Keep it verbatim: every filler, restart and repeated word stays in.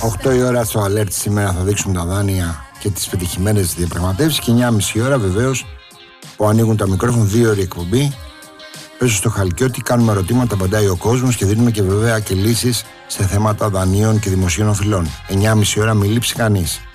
οκτώ η ώρα στο Alert σήμερα θα δείξουμε τα δάνεια και τις πετυχημένες διαπραγματεύσεις και εννιά και μισή ώρα βεβαίως που ανοίγουν τα μικρόφωνα, δύο ώρη εκπομπή. Πέσω στο Χαλκιώτη, κάνουμε ερωτήματα, απαντάει ο κόσμος και δίνουμε και βέβαια και λύσεις σε θέματα δανείων και δημοσίων οφειλών. εννιά και μισή ώρα, μην λείψει κανείς.